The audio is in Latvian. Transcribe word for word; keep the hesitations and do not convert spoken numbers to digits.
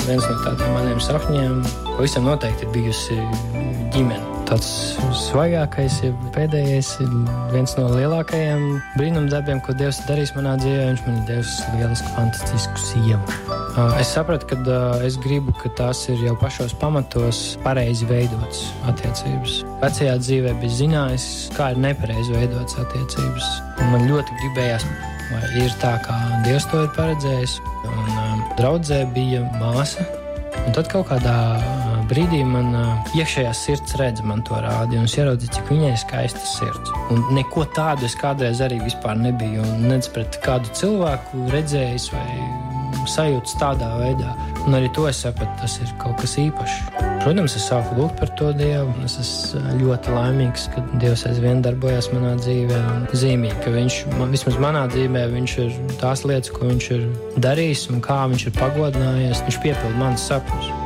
viens no tādiem maniem sapņiem pavisam noteikti ir bijusi ģimene. Tāds svaigākais, ja pēdējais, ir viens no lielākajiem brīnumdarbiem, ko Dievs ir darījis manā dzīvē. Viņš man ir devis lielisku, fantastisku sievu. Es sapratu, ka es gribu, ka tās ir jau pašos pamatos pareizi veidotas attiecības. Vecajā dzīvē bija zinājis, kā ir nepareizi veidotas attiecības. Man ļoti gribējās, vai ir tā, kā Dievs to ir paredzējis. Un um, draudzē bija māsa. Un tad kaut kādā brīdī man uh, iekšējā sirds redze man to rādīja. Un es ieraudzīju, cik viņai ir skaista sirds. Un neko tādu es kādreiz arī vispār nebiju. Un nec pret kādu cilvēku redzējis vai sajūtas tādā veidā. Un arī to es sapratu, tas ir kaut kas īpašs. Protams, es sāku lūgt par to Dievu. Es esmu ļoti laimīgs, ka Dievs aizvien darbojas manā dzīvē. Un zīmīgi, ka viņš, man, vismaz manā dzīvē, viņš ir tās lietas, ko viņš ir darījis un kā viņš ir pagodinājies. Viņš piepilda manas sapņus.